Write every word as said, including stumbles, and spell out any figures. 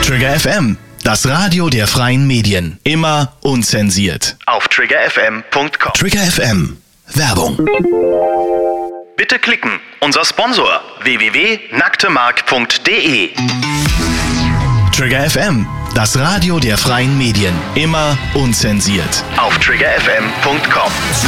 Trigger F M, das Radio der freien Medien. Immer unzensiert. Auf trigger f m punkt com. Trigger F M. Werbung. Bitte klicken. Unser Sponsor w w w punkt nacktemark punkt d e. Trigger F M, das Radio der freien Medien. Immer unzensiert. Auf trigger f m punkt com.